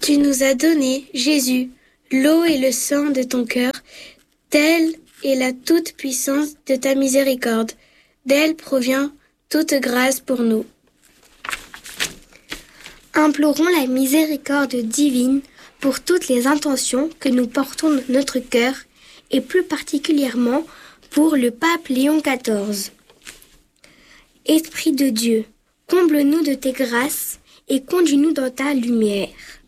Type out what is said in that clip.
Tu nous as donné, Jésus, l'eau et le sang de ton cœur. Telle est la toute-puissance de ta miséricorde. D'elle provient toute grâce pour nous. Implorons la miséricorde divine pour toutes les intentions que nous portons dans notre cœur et plus particulièrement pour le pape Léon XIV. Esprit de Dieu, comble-nous de tes grâces et conduis-nous dans ta lumière.